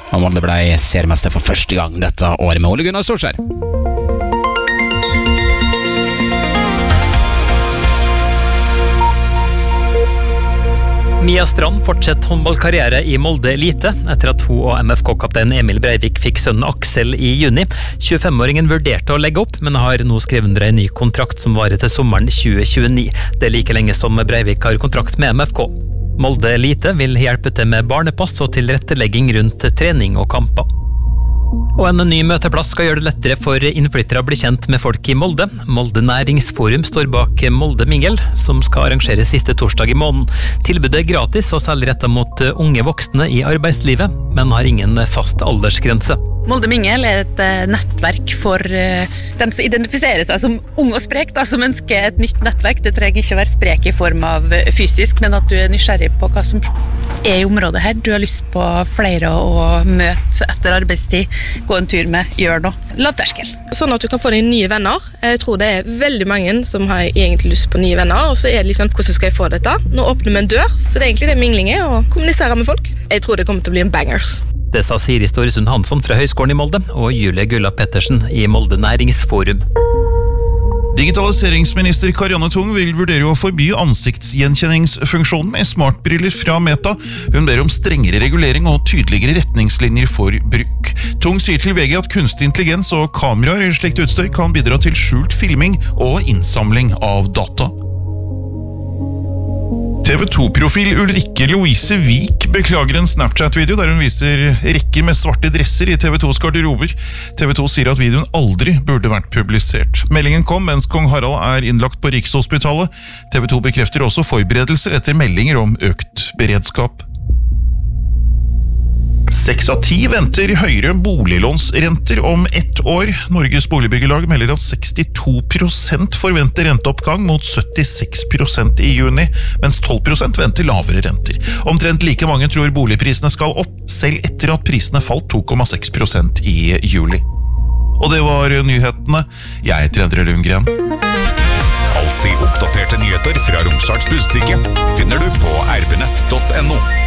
og Molde ble seriemester for første gang dette året med Ole Gunnar Solskjær. Mia Strand fortsetter håndballkarriere i Molde Elite etter at hun og MFK-kaptein Emil Breivik fikk sønnen Aksel i juni. 25-åringen vurderte å legge opp, men har nå skrevet under en ny kontrakt som varer til sommeren 2029. Det er like lenge som Breivik har kontrakt med MFK. Molde Elite vil hjelpe til med barnepass og tilrettelegging rundt trening og kamper. Og en ny møteplass skal gjøre det lettere for innflyttere å bli kjent med folk i Molde. Molde Næringsforum står bak Molde Mingel, som skal arrangeres siste torsdag i måneden. Tilbudet er gratis og særlig rettet mot unge voksne i arbeidslivet, men har ingen fast aldersgrense. Molde Mingel er et nettverk for dem som identifiserer seg som ung og sprek, som ønsker et nytt nettverk. Det trenger ikke å være sprek i form av fysisk, men at du er nysgjerrig på hva som er i området her. Du har lyst på flere å møte etter arbeidstid, gå en tur med, gjør noe. Lavterskel. Sånn at du kan få deg nye venner. Jeg tror det er veldig mange som har egentlig lyst på nye venner, og så er det liksom, hvordan skal jeg få dette? Nå åpner vi en dør, så det er egentlig det mingling er, å kommunisere med folk. Jeg tror det kommer til å bli en bangers. Det sa Siri Storesund Hansson fra Høgskolen i Molde og Julie Gulla Pettersen i Molde Næringsforum. Digitaliseringsminister Karianne Tung vil vurdere å forby ansiktsgjenkjenningsfunksjonen med smartbriller fra Meta. Hun ber om strengere regulering og tydeligere retningslinjer for bruk. Tung sier til VG at kunstig intelligens og kameraer i slikt utstyr kan bidra til skjult filming og innsamling av data. TV2-profil Ulrikke Louise Vik beklager en Snapchat-video der hun viser rekker med svarte dresser i TV2s garderober. TV2 sier at videoen aldri burde vært publisert. Meldingen kom mens kong Harald er innlagt på Rikshospitalet. TV2 bekrefter også forberedelser etter meldinger om økt beredskap. 6 av 10 venter høyere boliglånsrenter om 1 år. Norges boligbyggelag melder at 62% forventer renteoppgang mot 76% i juni, mens 12% venter lavere renter. Omtrent like mange tror boligprisene skal opp, selv etter at prisene falt 2,6% i juli. Og det var nyhetene. Jeg heter Endre Lundgren. Alltid oppdaterte nyheter fra Romsdals Budstikke finner du på rbnett.no.